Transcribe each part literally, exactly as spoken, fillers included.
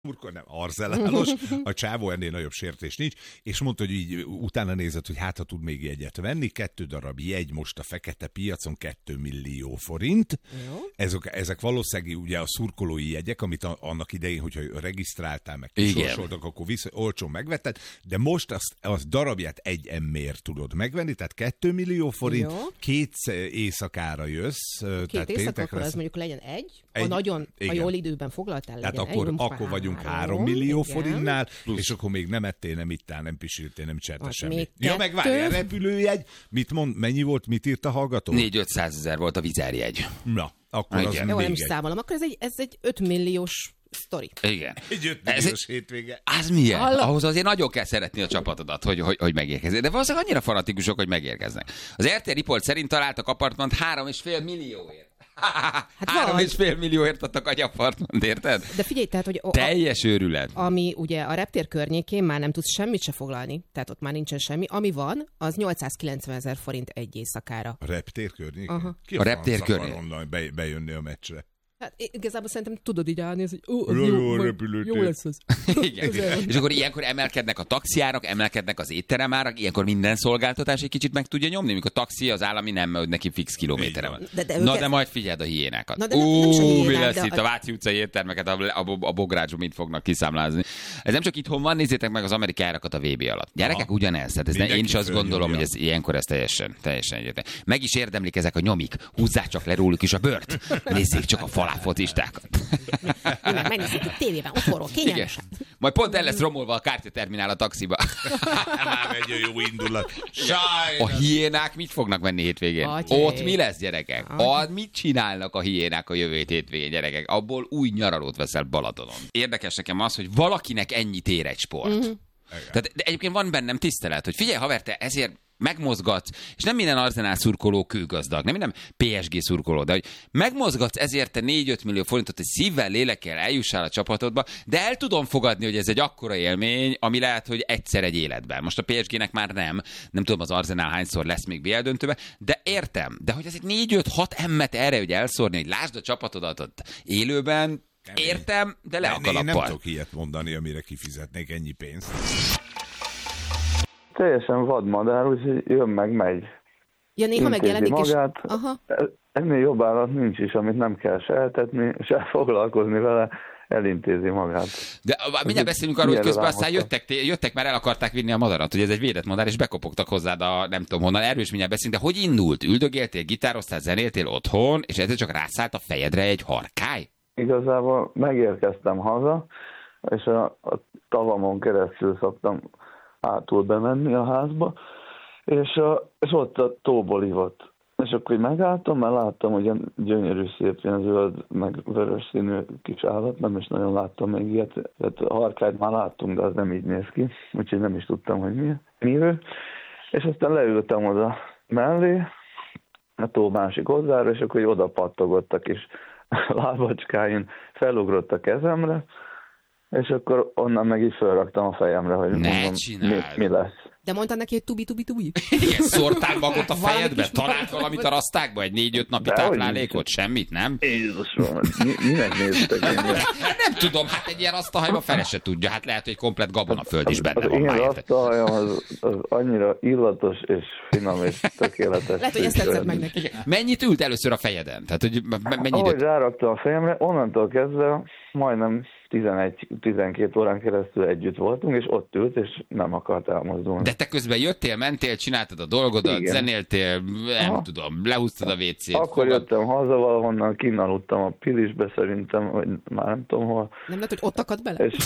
Urkor nem arzelálos, a csávó ennél nagyobb sértés nincs, és mondta, hogy így utána nézett, hogy hát ha tud még jegyet venni, kettő darab jegy most a fekete piacon kettő millió forint. Ezek, ezek valószínűleg ugye a szurkolói jegyek, amit a, annak idején, hogyha regisztráltál, meg kisorsoltak, akkor vissza, olcsón megvetted, de most azt, azt darabját egy emmér tudod megvenni, tehát kettő millió forint, jó. Két éjszakára jössz. Két tehát éjszaka, akkor az mondjuk legyen egy, egy, ha nagyon, igen. ha jól időben foglaltál, legyen tehát akkor, egy. akkor vagyunk három millió forintnál, plusz. És akkor még nem ettél, nem ittál, nem pisiltél, nem csináltál semmit. Ja, meg várjál, repülőjegy, mit mond, mennyi volt, mit írt a hallgató? négy-ötszázezer volt a vizárjegy. Na, akkor igen. az Jó, még nem is egy. számolom, akkor ez egy, ez egy öt milliós sztori. Igen. Egy öt milliós hétvége. Az milyen? Hallom. Ahhoz azért nagyon kell szeretni a csapatodat, hogy, hogy, hogy megérkezzék. De valószínűleg annyira fanatikusok, hogy megérkeznek. Az er té Report szerint találtak apartmant három és fél millióért. Hát három és fél millióért adtak egy apartmant, érted? De figyelj, tehát, hogy... A, teljes őrület. Ami ugye a reptér környékén már nem tudsz semmit se foglalni, tehát ott már nincsen semmi. Ami van, az nyolcszázkilencvenezer forint egy éjszakára. A reptér környékén? Aha. Ki a, a reptér környékén. Be, bejönni a meccsre? Hát igazából szerintem tudod így állni, hogy ó, jó, jó, jó, jó lesz az. Igen. És akkor ilyenkor emelkednek a taxiárak, emelkednek az étteremárak, ilyenkor minden szolgáltatás egy kicsit meg tudja nyomni, mikor a taxi az állami nem, hogy neki fix kilométere van. De, de Na, de majd figyeld a hiénákat. Na, de Ú, hiénák, mi lesz itt a, a Váci utcai éttermeket, a, a, a bográcsban mit fognak kiszámlázni. Ez nem csak itthon van, nézzétek meg az amerikai árakat a vé bé alatt. Gyerekek ha. ugyanez, tehát ez ne, én is azt gondolom, hogy ez ilyenkor ez teljesen, teljesen egyetlen. Meg is érdemlik ezek a nyomik, húzzák csak le róluk is a bört, nézzék csak a faláfotistákat. Mi meg megnézzük itt tévében, otthonról, kényelmesen. Majd pont el lesz romolva a kártyaterminál a taxiba. Már egy jó indulat. A hiénák mit fognak menni hétvégén? Atyai. Ott mi lesz, gyerekek? A, mit csinálnak a hiénák a jövő hétvégén, gyerekek? Abból új nyaralót veszel Balatonon. Érdekes nekem az, hogy valakinek ennyit ér egy sport. Mm-hmm. Tehát, de egyébként van bennem tisztelet, hogy figyelj, haver, te ezért megmozgatsz, és nem minden Arsenal szurkoló kőgazdag, nem minden pé es gé szurkoló, de hogy megmozgatsz ezért te négy-öt millió forintot, hogy szívvel, lélekkel eljussál a csapatodba, de el tudom fogadni, hogy ez egy akkora élmény, ami lehet, hogy egyszer egy életben. Most a pé es gének már nem, nem tudom az Arsenal hányszor lesz még bé el döntőbe, de értem, de hogy ez egy négy-öt-hat emmet erre, hogy elszórni, hogy lásd a csapatodat ott élőben, értem, de le a kalappal. Én nem tudok ilyet mondani, amire kifizetnék ennyi pénzt. Teljesen vadmadár, úgyhogy jön meg, megy. Ja, néha megjelenik magát. És... Aha. Ennél jobb állat nincs is, amit nem kell se eltetni, se foglalkozni vele, elintézi magát. De mindjárt beszélünk arról, hogy közben aztán jöttek, jöttek, már el akarták vinni a madarat, hogy ez egy védett madár, és bekopogtak hozzád a nem tudom honnan, erről is mindjárt beszélünk, de hogy indult? Üldögéltél, gitároztál, zenéltél otthon, és ezzel csak rászállt a fejedre egy harkály? Igazából megérkeztem haza, és a, a tavamon keresztül szoktam átul bemenni a házba, és, a, és ott a tóból ivott. És akkor megálltam, mert láttam, hogy ilyen gyönyörű szép, ilyen zöld, meg vörös színű kis állat, nem is nagyon láttam még ilyet. Tehát a harkályt már láttunk, de az nem így néz ki, úgyhogy nem is tudtam, hogy mi, mi ő. És aztán leültem oda mellé, a tó másik oldalára, és akkor oda pattogott a kis lábacskáin, felugrott a kezemre, és akkor onnan meg így felraktam a fejemre, hogy mondom, mi, mi lesz. De mondtad neki, hogy tubi-tubi-tubi? Igen, szórtál magot a fejedbe? Talált valamit a rasztákba? Egy négy-öt napi táplálékot? Semmit, nem? Jézusom, mi, minek néztek engem? Nem tudom, hát egy ilyen rasztahajba fele se tudja. Hát lehet, hogy komplet gabonaföld is benne az van. Az én rasztahajam az, az annyira illatos és finom és tökéletes. Lehet, hogy ezt tetszett meg neki. Mennyit ült először a fejeden? Tehát, hogy mennyi Ahogy időt? ráraktam a fejemre, onnantól kezdve majdnem tizenegy-tizenkét órán keresztül együtt voltunk, és ott ült, és nem akart elmozdulni. De te közben jöttél, mentél, csináltad a dolgodat, igen. Zenéltél, nem Aha. tudom, lehúztad a vécét. Akkor fogad... jöttem haza valahonnan, kinn aludtam a Pilisbe szerintem, vagy már nem tudom hol. Nem lehet, hogy ott akad bele? És...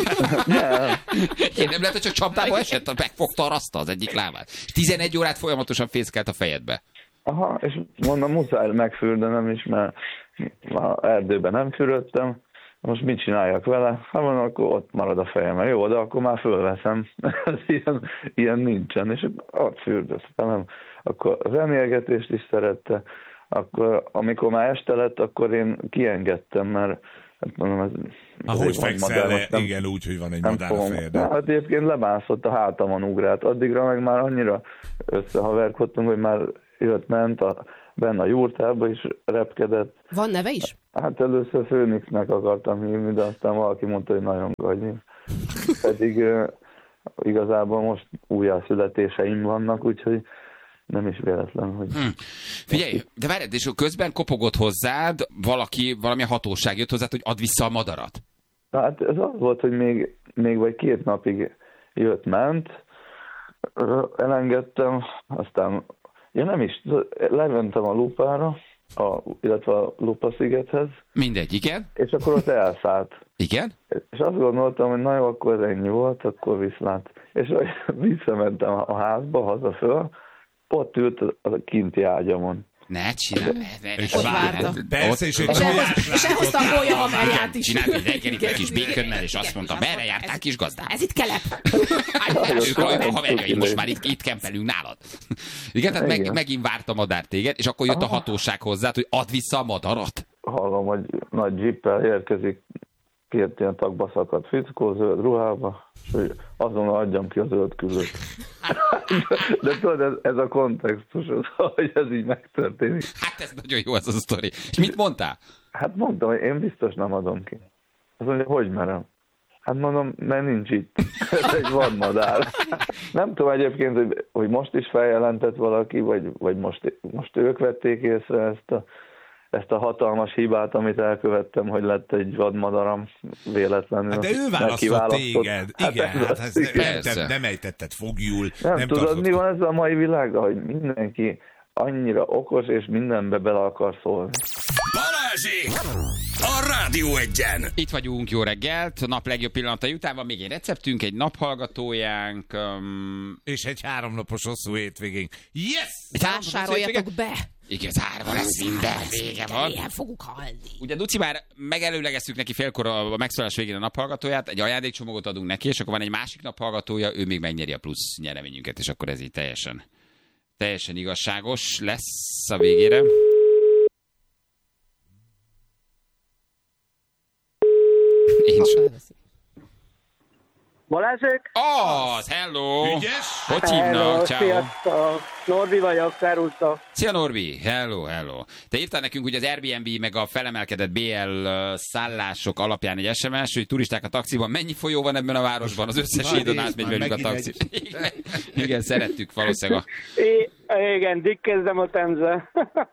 nem. Én nem lehet, hogy csak csapdába esett, megfogta a raszta az egyik lábát. És tizenegy órát folyamatosan fészkelt a fejedbe. Aha, és mondom, muszáj megfürdenem is, mert már erdőben nem fürödtem. Most mit csináljak vele? Hát mondom, akkor ott marad a fejem. Jó, de akkor már fölveszem. ilyen, ilyen nincsen. És ott fürdöztem. Akkor az zenélgetést is szerette. Akkor, amikor már este lett, akkor én kiengedtem, mert hát mondom, ez... Ahogy fekszel le, nem, igen, úgy, hogy van egy madár a fejedben. Hát egyébként lebászott, a hátamon ugrált. Addigra meg már annyira összehaverkodtunk, hogy már jött, ment a benne a jurtában is repkedett. Van neve is? Hát először Főnixnek akartam hívni, de aztán valaki mondta, hogy nagyon gagyi. Pedig uh, igazából most újjászületéseim vannak, úgyhogy nem is véletlen, hogy... Hmm. Figyelj, de várjad, és közben kopogott hozzád valaki, valami hatóság jött hozzád, hogy add vissza a madarat. Hát ez az volt, hogy még, még vagy két napig jött-ment, elengedtem, aztán ja nem is, lementem a lupára, a, illetve a Lupa-szigethez. Mindegy, igen. És akkor ott elszállt. Igen? És azt gondoltam, hogy na jó, akkor ennyi volt, akkor viszlát. És visszamentem a házba, haza föl, ott ült a kinti ágyamon. Ne csinálj. Ott várta. Persze, és És elhozta a gólya haverját is. Csinált egy reggelit egy kis békönnel, és azt mondta, merre jártál, kis gazdám? Ez itt kelep. Ők a haverjaim, most már itt, itt kempelünk nálad. Igen, tehát meg, megint várt a madár téged, és akkor jött a hatóság hozzád, hogy add vissza a madarat. Hallom, hogy nagy dzsippel érkezik, két ilyen tagba szakadt fickó, zöld ruhába, és hogy azonnal adjam ki a zöld küllőt. De tudod, ez, ez a kontextus, az, hogy ez így megtörténik. Hát ez nagyon jó ez az a sztori. És mit mondtál? Hát mondtam, hogy én biztos nem adom ki. Azt mondja, hogy merem? Hát mondom, mert nincs itt. Ez egy vadmadár. Nem tudom egyébként, hogy, hogy most is feljelentett valaki, vagy, vagy most, most ők vették észre ezt a ezt a hatalmas hibát, amit elkövettem, hogy lett egy vadmadaram véletlenül. Hát de ő választott téged. Igen, hát, hát ezt nem, nem, nem ejtetted fogjul. Nem, nem tudod, mi van ezzel a mai világgal, hogy mindenki annyira okos, és mindenbe bele akar szólni. Balázsék! A Rádió Egyen! Itt vagyunk, jó reggelt, a nap legjobb pillanatai után van még egy receptünk, egy naphallgatójánk. Um... És egy háromnapos hosszú hétvégén. Yes! Vásároljatok be! Igen, zárva lesz minden, vége van. Ilyen fogunk halni. Ugye Duci már megelőlegeztük neki félkor a megszólás végén a naphallgatóját, egy ajándékcsomagot adunk neki, és akkor van egy másik naphallgatója, ő még megnyeri a plusz nyereményünket, és akkor ez így teljesen, teljesen igazságos lesz a végére. Én sem. Balázsék? Az, hello! Ügyes? Hogy hívnak? Ciao. Sziasztok! Norbi vagyok, szervusztok! Szia Norbi! Hello, hello! Te írtál nekünk ugye az Airbnb meg a felemelkedett bé el szállások alapján egy es em es, hogy turisták a taxiban. Mennyi folyó van ebben a városban? Az összes hídon átmegy velünk a taxi. Igen, igen, szerettük valószínűleg. A... É, igen, dikkezdem a Temze.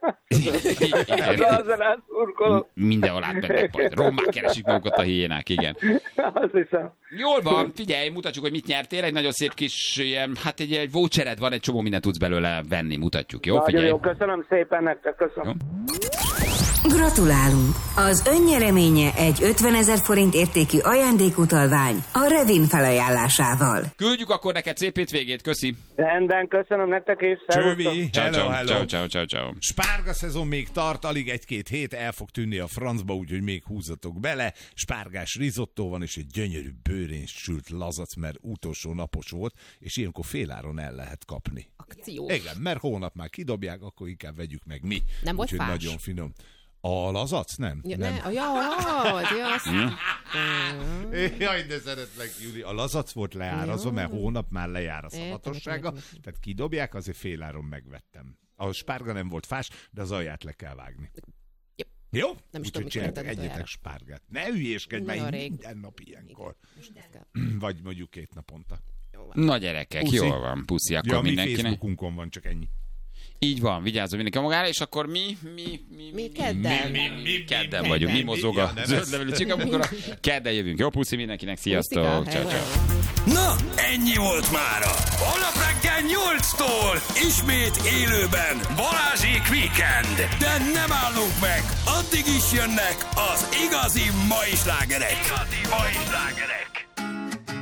Mindenhol átmennek majd. Rommá keresik magukat a hiénák, igen. Azt hiszem. Jól van, figyelj, mutatjuk, hogy mit nyertél. Egy nagyon szép kis ilyen, hát egy, egy vouchered van, egy csomó mindent tudsz belőle venni, mutatjuk, jó? Nagyon figyelj. jó, köszönöm szépen nektek, köszönöm. Jó. Gratulálunk! Az önnyereménye egy ötvenezer forint értékű ajándékutalvány a Revin felajánlásával. Küldjük akkor neked szép hétvégét, köszi. Rendben, köszönöm nektek és szervusztok. Csövi, Ciao, hello, ciao, hello. ciao, ciao, ciao, ciao. Spárga szezon még tart, alig egy-két hét, el fog tűnni a francba, úgyhogy még húzzatok bele. Spárgás rizottó van, és egy gyönyörű bőrén sült lazac, mert utolsó napos volt, és ilyenkor féláron el lehet kapni. Akció. Igen, mert hónap már kidobják, akkor inkább vegyük meg mi. Nem volt úgyhogy fás? nagyon finom. A lazac? Nem. Ja, nem. ne, ja, az, ja, azt... Jaj, de szeretlek, Júli. A lazac volt leárazva, mert hónap már lejár a szavatossága, tehát kidobják, azért féláron megvettem. A spárga nem volt fás, de az alját le kell vágni. Jó. Jó? Nem is Úgyhogy tudom, csináltak mikor egyetek spárgát. Ne hülyéskedj, Nagyon mert rég. minden nap ilyenkor. Vagy mondjuk két naponta. Na gyerekek, Puszi. jól van, puszi, akkor Ja, mi mindenkinek. Facebookunkon van, csak ennyi. Így van, vigyázzon mindenki magára, és akkor mi, mi, mi, Mi kedden? Mi, mi, mi, kedden mi, vagyunk, mi mi, mozog ja, a nem zöld ez. levelű csika, amikor a kedden jövünk. Jó, puszi mindenkinek, sziasztok, Puszika, ciao, hello. ciao. Na, ennyi volt mára. Holnap reggel nyolctól ismét élőben Balázsék Weekend. De nem állunk meg, addig is jönnek az igazi mai slágerek. Igazi mai slágerek.